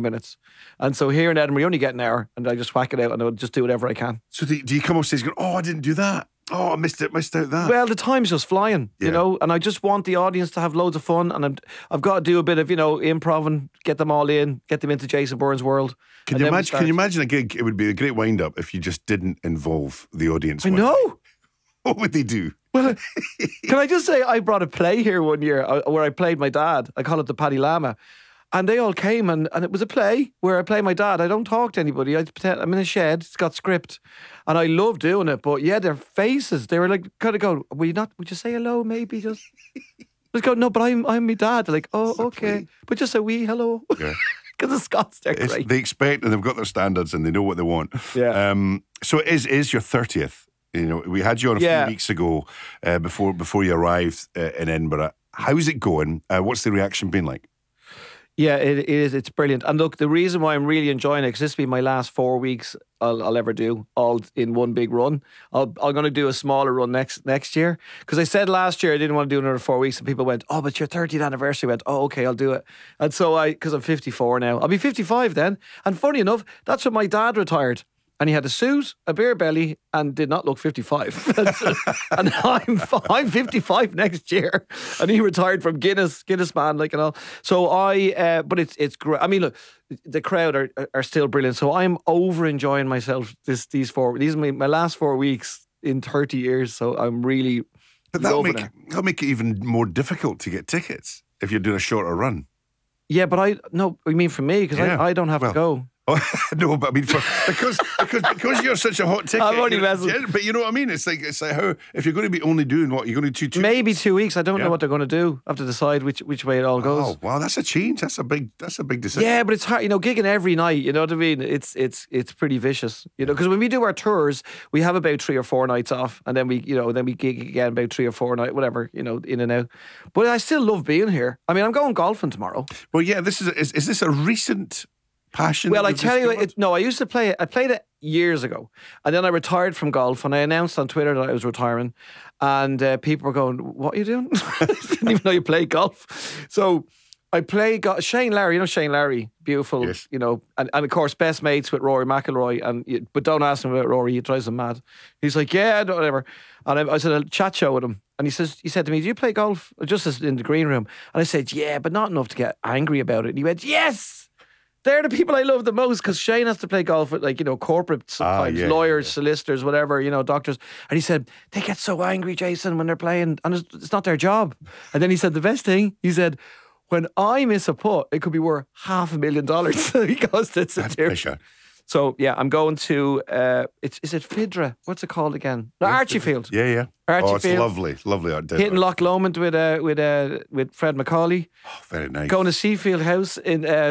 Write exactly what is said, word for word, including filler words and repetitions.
minutes. And so here in Edinburgh, you only get an hour, and I just whack it out, and I'll just do whatever I can. So do, do you come off stage going, oh, I didn't do that. Oh, I missed it, missed out that. Well, the time's just flying, Yeah. you know, and I just want the audience to have loads of fun, and I'm, I've got to do a bit of, you know, improv and get them all in, get them into Jason Bourne's world. Can you imagine? Can you imagine a gig? It would be a great wind up if you just didn't involve the audience. I know. What would they do? Well, can I just say I brought a play here one year uh, where I played my dad. I call it the Paddy Lama. And they all came, and, and it was a play where I play my dad. I don't talk to anybody. I pretend I'm in a shed. It's got script, and I love doing it. But yeah, their faces, they were like, kind of go, "Will you not? Would you say hello? Maybe just." Just go, no, but I'm I'm my dad. They're like, oh, okay, but just a wee hello. Yeah. Because the Scots, they're It's, great. they expect, and they've got their standards, and they know what they want. Yeah. Um. So it is is your thirtieth. You know, we had you on a Yeah. few weeks ago uh, before before you arrived uh, in Edinburgh. How's it going? Uh, what's the reaction been like? Yeah, it, it is. It's brilliant. And look, the reason why I'm really enjoying it, because this will be my last four weeks I'll, I'll ever do, all in one big run. I'll, I'm going to do a smaller run next next year. Because I said last year I didn't want to do another four weeks, and people went, oh, but your thirtieth anniversary. I went, oh, okay, I'll do it. And so I, because I'm fifty-four now, I'll be fifty-five then. And funny enough, that's when my dad retired. And he had a suit, a beer belly, and did not look fifty-five. And I'm I'm fifty-five next year, and he retired from Guinness, Guinness man, like and all. So I, uh, but it's it's great. I mean, look, the crowd are are still brilliant. So I'm over enjoying myself. This these four these are my, my last four weeks in thirty years. So I'm really. But that'll loving make it. that'll make it even more difficult to get tickets if you're doing a shorter run. Yeah, but I no, I mean for me because Yeah. I, I don't have Well, to go. Oh, no, but I mean, for, because because because you're such a hot ticket. I'm only you know, messing. yeah, but you know what I mean. It's like it's like how if you're going to be only doing what you're going to do two. Maybe two weeks. I don't Yeah. know what they're going to do. I have to decide which which way it all goes. Oh wow, that's a change. That's a big. That's a big decision. Yeah, but it's hard, you know, gigging every night, you know what I mean? It's it's it's pretty vicious, you know, because when we do our tours, we have about three or four nights off, and then we, you know, then we gig again about three or four nights, whatever, you know, in and out. But I still love being here. I mean, I'm going golfing tomorrow. Well, yeah. This is is, is this a recent passion? Well, that I you've tell you, discovered? it, no, I used to play it. I played it years ago, and then I retired from golf, and I announced on Twitter that I was retiring, and uh, people were going, "What are you doing?" I didn't even know you played golf. So I play go- Shane Larry. You know Shane Larry, beautiful. Yes. You know, and, and of course, best mates with Rory McIlroy. And you- but don't ask him about Rory; he drives him mad. He's like, "Yeah, whatever." And I, I said a chat show with him, and he says, he said to me, "Do you play golf?" Just as in the green room, and I said, "Yeah, but not enough to get angry about it." And he went, "Yes." They're the people I love the most, because Shane has to play golf with, like, you know, corporate sometimes, yeah, lawyers, yeah. solicitors, whatever, you know, doctors. And he said, they get so angry, Jason, when they're playing, and it's, it's not their job. And then he said, the best thing, he said, when I miss a putt, it could be worth half a million dollars. So he goes, it's That's a tear. pressure. So, yeah, I'm going to, uh, it's, is it Fidra? What's it called again? No, Archiefield. Yeah, yeah. Archie oh, it's Field. lovely, lovely out there. Hitting Loch Lomond with, uh, with, uh, with Fred McCauley. Oh, very nice. Going to Seafield House in... Uh,